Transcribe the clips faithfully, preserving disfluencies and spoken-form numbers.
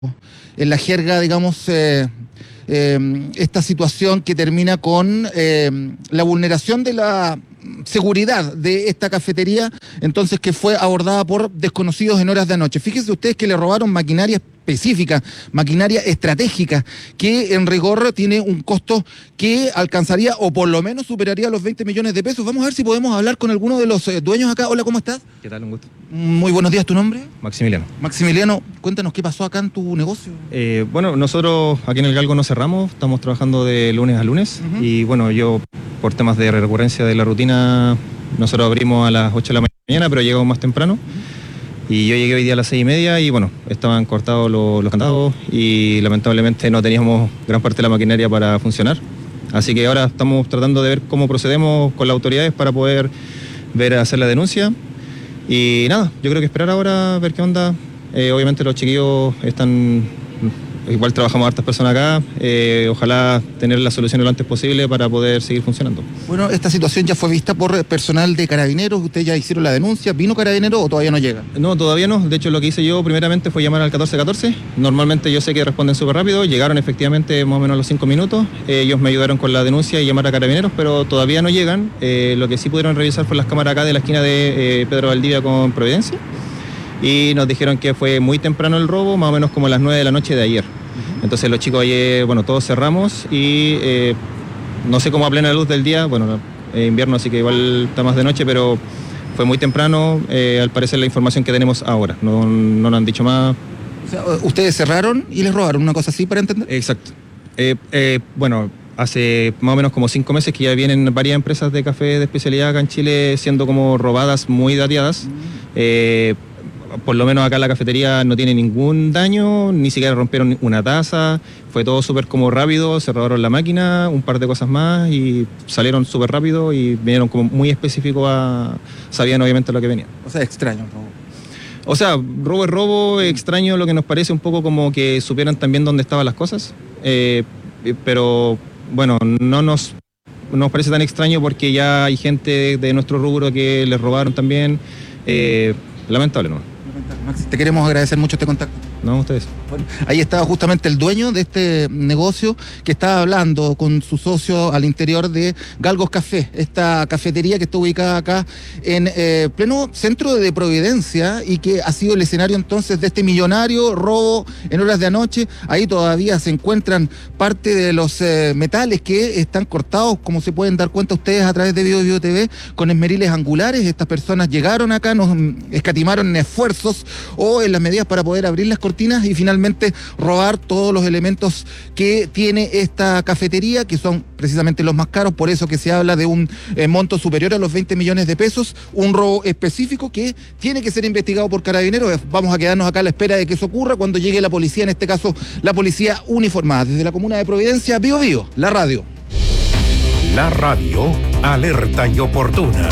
en la jerga, digamos, eh, eh, esta situación que termina con eh, la vulneración de la seguridad de esta cafetería, entonces que fue abordada por desconocidos en horas de anoche. Fíjense ustedes que le robaron maquinaria específica, maquinaria estratégica, que en rigor tiene un costo que alcanzaría o por lo menos superaría los veinte millones de pesos. Vamos a ver si podemos hablar con alguno de los eh, dueños acá. Hola, ¿cómo estás? ¿Qué tal? Un gusto. Muy buenos días, ¿tu nombre? Maximiliano. Maximiliano, cuéntanos qué pasó acá en tu negocio. Eh, bueno, nosotros aquí en el Galgo no cerramos, estamos trabajando de lunes a lunes. Uh-huh. Y bueno, yo por temas de recurrencia de la rutina, nosotros abrimos a las ocho de la mañana, pero llegamos más temprano. Uh-huh. Y yo llegué hoy día a las seis y media y bueno, estaban cortados los, los candados y lamentablemente no teníamos gran parte de la maquinaria para funcionar. Así que ahora estamos tratando de ver cómo procedemos con las autoridades para poder ver, hacer la denuncia. Y nada, yo creo que esperar ahora a ver qué onda. Eh, obviamente los chiquillos están, igual trabajamos hartas personas acá, eh, ojalá tener la solución lo antes posible para poder seguir funcionando. Bueno, esta situación ya fue vista por personal de Carabineros, ustedes ya hicieron la denuncia, ¿vino Carabineros o todavía no llega? No, todavía no, de hecho lo que hice yo primeramente fue llamar al catorce catorce, normalmente yo sé que responden súper rápido, llegaron efectivamente más o menos a los cinco minutos, eh, ellos me ayudaron con la denuncia y llamar a Carabineros, pero todavía no llegan, eh, lo que sí pudieron revisar fue las cámaras acá de la esquina de eh, Pedro Valdivia con Providencia, y nos dijeron que fue muy temprano el robo, más o menos como a las nueve de la noche de ayer. Entonces los chicos ayer, bueno, todos cerramos y eh, no sé cómo a plena luz del día, bueno, es invierno así que igual está más de noche, pero fue muy temprano, eh, al parecer la información que tenemos ahora, no, no nos han dicho más. O sea, ustedes cerraron y les robaron, una cosa así para entender. Exacto. Eh, eh, bueno, hace más o menos como cinco meses que ya vienen varias empresas de café de especialidad acá en Chile siendo como robadas muy dateadas. Mm. Eh, Por lo menos acá la cafetería no tiene ningún daño, ni siquiera rompieron una taza, fue todo súper como rápido, se robaron la máquina, un par de cosas más y salieron súper rápido y vinieron como muy específicos a... sabían obviamente lo que venía. O sea, extraño, robo. O sea, robo es robo, extraño lo que nos parece un poco como que supieran también dónde estaban las cosas, eh, pero bueno, no nos... nos parece tan extraño porque ya hay gente de, de nuestro rubro que les robaron también, eh, lamentable, ¿no? Maxi, te queremos agradecer mucho este contacto. No, ustedes. Bueno, ahí estaba justamente el dueño de este negocio que estaba hablando con su socio al interior de Galgos Café, esta cafetería que está ubicada acá en eh, pleno centro de Providencia y que ha sido el escenario entonces de este millonario robo en horas de anoche. Ahí todavía se encuentran parte de los eh, metales que están cortados, como se pueden dar cuenta ustedes a través de Bio Bio T V, con esmeriles angulares. Estas personas llegaron acá, nos escatimaron en esfuerzos o en las medidas para poder abrir las cortinas y finalmente robar todos los elementos que tiene esta cafetería, que son precisamente los más caros, por eso que se habla de un eh, monto superior a los veinte millones de pesos, un robo específico que tiene que ser investigado por Carabineros. Vamos a quedarnos acá a la espera de que eso ocurra cuando llegue la policía, en este caso la policía uniformada. Desde la comuna de Providencia, Bio Bio, la radio. La radio, alerta y oportuna.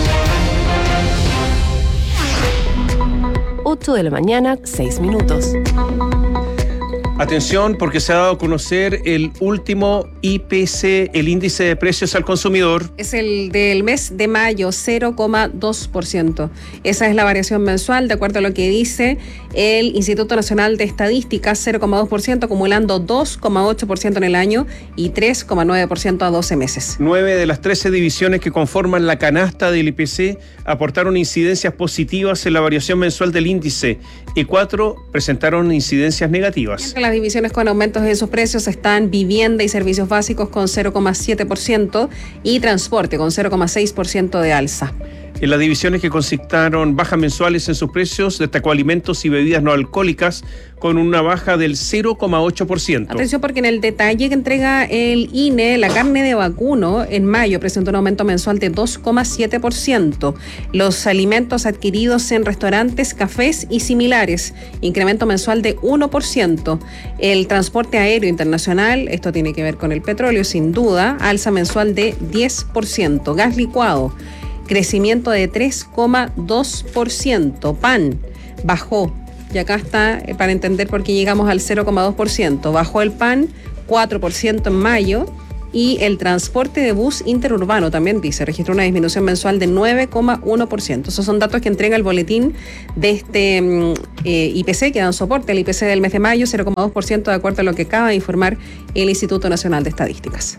ocho de la mañana, seis minutos. Atención, porque se ha dado a conocer el último I P C, el índice de precios al consumidor. Es el del mes de mayo, cero coma dos por ciento. Esa es la variación mensual, de acuerdo a lo que dice el Instituto Nacional de Estadística, cero coma dos por ciento, acumulando dos coma ocho por ciento en el año y tres coma nueve por ciento a doce meses. Nueve de las trece divisiones que conforman la canasta del I P C aportaron incidencias positivas en la variación mensual del índice y cuatro presentaron incidencias negativas. Las divisiones con aumentos en sus precios están vivienda y servicios básicos con cero coma siete por ciento y transporte con cero coma seis por ciento de alza. En las divisiones que consignaron bajas mensuales en sus precios, destacó alimentos y bebidas no alcohólicas con una baja del cero coma ocho por ciento. Atención, porque en el detalle que entrega el I N E, la carne de vacuno en mayo presentó un aumento mensual de dos coma siete por ciento. Los alimentos adquiridos en restaurantes, cafés y similares, incremento mensual de uno por ciento. El transporte aéreo internacional, esto tiene que ver con el petróleo sin duda, alza mensual de diez por ciento. Gas licuado, crecimiento de tres coma dos por ciento. Pan bajó, y acá está para entender por qué llegamos al cero coma dos por ciento. Bajó el pan cuatro por ciento en mayo Y el transporte de bus interurbano también dice, registró una disminución mensual de nueve coma uno por ciento. Esos son datos que entrega el boletín de este eh, I P C, que dan soporte al I P C del mes de mayo, cero coma dos por ciento de acuerdo a lo que acaba de informar el Instituto Nacional de Estadísticas.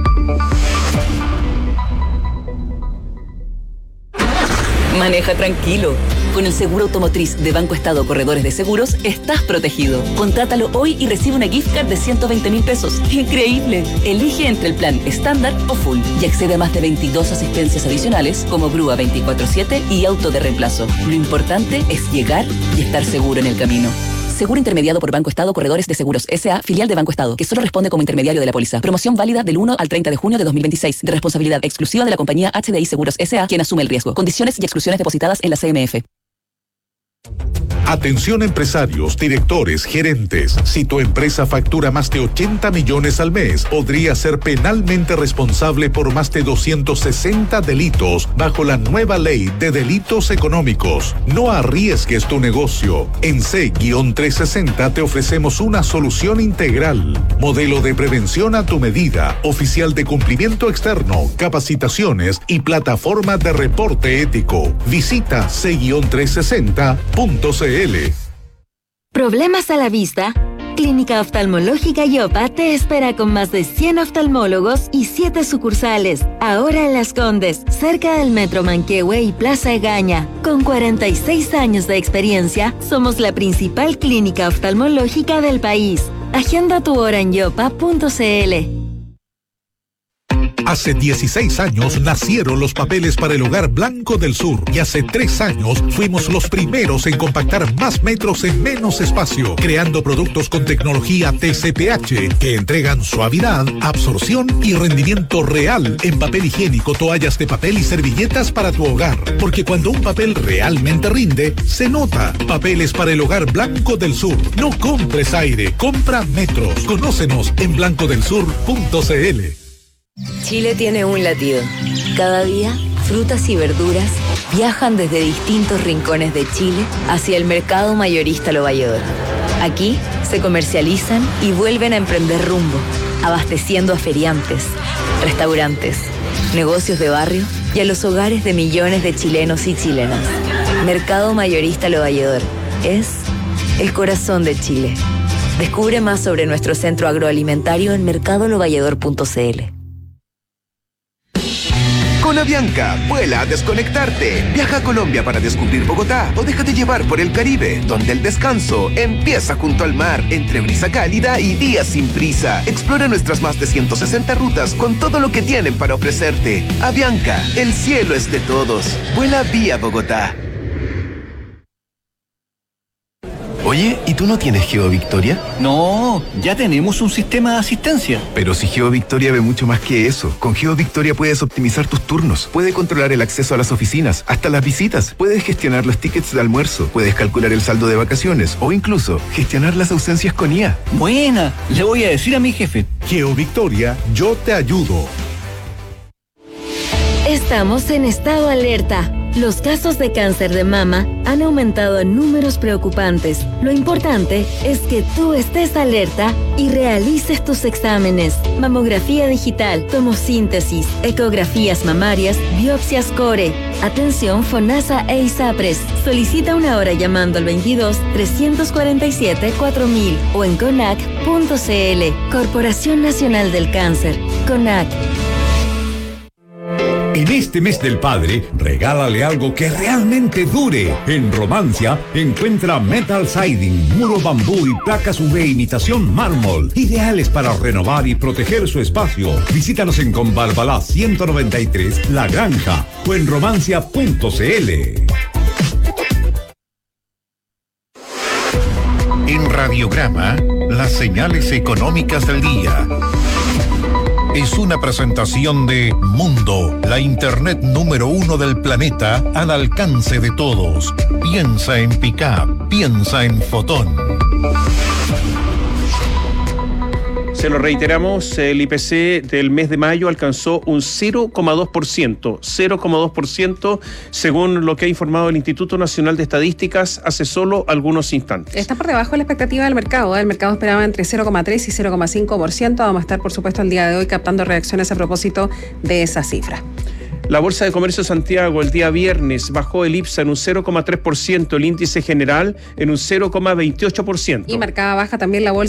Maneja tranquilo. Con el seguro automotriz de Banco Estado Corredores de Seguros estás protegido. Contrátalo hoy y recibe una gift card de ciento veinte mil pesos. ¡Increíble! Elige entre el plan estándar o full y accede a más de veintidós asistencias adicionales como grúa veinticuatro siete y auto de reemplazo. Lo importante es llegar y estar seguro en el camino. Seguro intermediado por Banco Estado Corredores de Seguros S A, filial de Banco Estado, que solo responde como intermediario de la póliza. Promoción válida del uno al treinta de junio de dos mil veintiséis, de responsabilidad exclusiva de la compañía H D I Seguros S A, quien asume el riesgo. Condiciones y exclusiones depositadas en la C M F. Atención empresarios, directores, gerentes. Si tu empresa factura más de ochenta millones al mes, podría ser penalmente responsable por más de doscientos sesenta delitos bajo la nueva ley de delitos económicos. No arriesgues tu negocio. En C trescientos sesenta te ofrecemos una solución integral. Modelo de prevención a tu medida, oficial de cumplimiento externo, capacitaciones y plataforma de reporte ético. Visita C trescientos sesenta punto c l. ¿Problemas a la vista? Clínica Oftalmológica Yopa te espera con más de cien oftalmólogos y siete sucursales. Ahora en Las Condes, cerca del Metro Manquehue y Plaza Egaña. Con cuarenta y seis años de experiencia, somos la principal clínica oftalmológica del país. Agenda tu hora en yopa punto c l. Hace dieciséis años nacieron los papeles para el hogar Blanco del Sur y hace tres años fuimos los primeros en compactar más metros en menos espacio, creando productos con tecnología T C P H que entregan suavidad, absorción y rendimiento real en papel higiénico, toallas de papel y servilletas para tu hogar. Porque cuando un papel realmente rinde, se nota. Papeles para el hogar Blanco del Sur. No compres aire, compra metros. Conócenos en blanco del sur punto c l. Chile tiene un latido. Cada día, frutas y verduras viajan desde distintos rincones de Chile hacia el mercado mayorista Lo Valledor. Aquí se comercializan y vuelven a emprender rumbo, abasteciendo a feriantes, restaurantes, negocios de barrio y a los hogares de millones de chilenos y chilenas. Mercado mayorista Lo Valledor es el corazón de Chile. Descubre más sobre nuestro centro agroalimentario en mercado lo valledor punto c l. Con Avianca, vuela a desconectarte. Viaja a Colombia para descubrir Bogotá o déjate llevar por el Caribe, donde el descanso empieza junto al mar, entre brisa cálida y días sin prisa. Explora nuestras más de ciento sesenta rutas con todo lo que tienen para ofrecerte. Avianca, el cielo es de todos. Vuela vía Bogotá. Oye, ¿y tú no tienes GeoVictoria? No, ya tenemos un sistema de asistencia. Pero si GeoVictoria ve mucho más que eso. Con GeoVictoria puedes optimizar tus turnos, puedes controlar el acceso a las oficinas, hasta las visitas, puedes gestionar los tickets de almuerzo, puedes calcular el saldo de vacaciones o incluso gestionar las ausencias con I A. Buena, le voy a decir a mi jefe. GeoVictoria, yo te ayudo. Estamos en estado alerta. Los casos de cáncer de mama han aumentado en números preocupantes. Lo importante es que tú estés alerta y realices tus exámenes. Mamografía digital, tomosíntesis, ecografías mamarias, biopsias core. Atención FONASA e ISAPRES. Solicita una hora llamando al veintidós, trescientos cuarenta y siete, cuatro mil o en conac punto c l. Corporación Nacional del Cáncer. CONAC. En este mes del padre, regálale algo que realmente dure. En Romancia, encuentra metal siding, muro bambú y placas U V imitación mármol, ideales para renovar y proteger su espacio. Visítanos en Convalvalá ciento noventa y tres, La Granja, o en romancia punto c l. En Radiograma, las señales económicas del día. Es una presentación de Mundo, la internet número uno del planeta al alcance de todos. Piensa en Pickup, piensa en Fotón. Se lo reiteramos, el I P C del mes de mayo alcanzó un cero coma dos por ciento, cero coma dos por ciento según lo que ha informado el Instituto Nacional de Estadísticas hace solo algunos instantes. Está por debajo de la expectativa del mercado. El mercado esperaba entre cero coma tres y cero coma cinco por ciento. Vamos a estar, por supuesto, el día de hoy captando reacciones a propósito de esa cifra. La Bolsa de Comercio de Santiago el día viernes bajó el IPSA en un cero coma tres por ciento, el índice general en un cero coma veintiocho por ciento. Y marcaba baja también la Bolsa